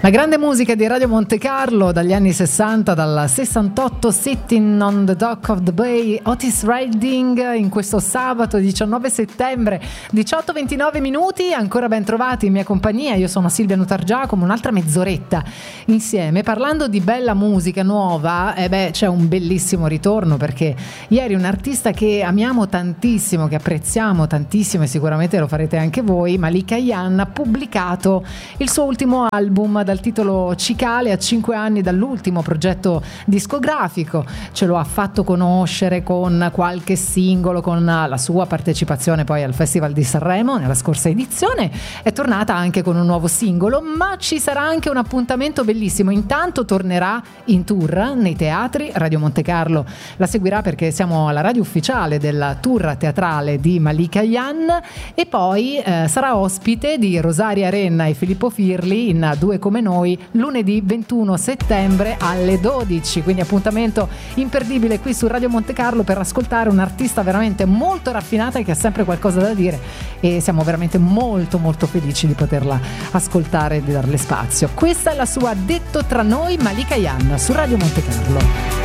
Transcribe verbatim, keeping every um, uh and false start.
La grande musica di Radio Monte Carlo dagli anni sessanta, dal sessantotto, Sitting on the Dock of the Bay, Otis Redding, in questo sabato diciannove settembre, diciotto e ventinove minuti. Ancora ben trovati in mia compagnia, io sono Silvia Nutargiacomo, un'altra mezz'oretta insieme parlando di bella musica nuova. E eh beh, c'è un bellissimo ritorno, perché ieri un artista che amiamo tantissimo, che apprezziamo tantissimo e sicuramente lo farete anche voi, Malika Ayane, ha pubblicato il suo ultimo album dal titolo Cicale, a cinque anni dall'ultimo progetto discografico. Ce lo ha fatto conoscere con qualche singolo, con la sua partecipazione poi al Festival di Sanremo nella scorsa edizione. È tornata anche con un nuovo singolo, ma ci sarà anche un appuntamento bellissimo. Intanto tornerà in tour nei teatri. Radio Monte Carlo la seguirà, perché siamo alla radio ufficiale del tour teatrale di Malika Ayane, e poi eh, sarà ospite di Rosaria Renna e Filippo Firli in Due come noi lunedì ventuno settembre alle dodici. Quindi appuntamento imperdibile qui su Radio Monte Carlo per ascoltare un'artista veramente molto raffinata e che ha sempre qualcosa da dire, e siamo veramente molto molto felici di poterla ascoltare e di darle spazio. Questa è la sua Detto tra noi, Malika Ayane, su Radio Monte Carlo.